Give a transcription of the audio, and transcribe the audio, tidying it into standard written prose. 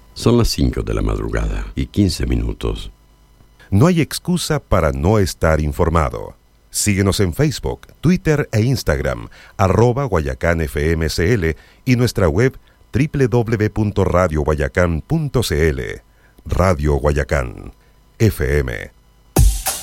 Son las 5 de la madrugada y 15 minutos. No hay excusa para no estar informado. Síguenos en Facebook, Twitter e Instagram, @GuayacánFMCL y nuestra web www.radioguayacán.cl. Radio Guayacán, FM